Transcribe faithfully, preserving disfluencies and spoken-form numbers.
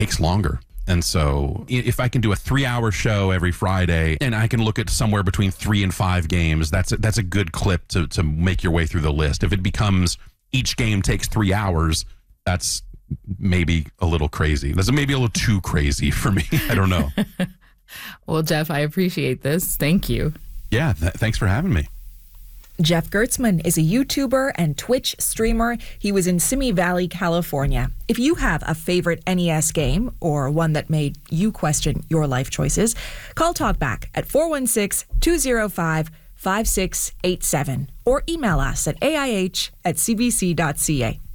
takes longer. And so if I can do a three-hour show every Friday and I can look at somewhere between three and five games, that's a, that's a good clip to, to make your way through the list. If it becomes each game takes three hours, that's maybe a little crazy. That's maybe a little too crazy for me. I don't know. Well, Jeff, I appreciate this. Thank you. Yeah, th- thanks for having me. Jeff Gertzman is a YouTuber and Twitch streamer. He was in Simi Valley, California. If you have a favorite N E S game or one that made you question your life choices, call Talkback at four one six, two zero five, five six eight seven or email us at A I H at C B C dot C A.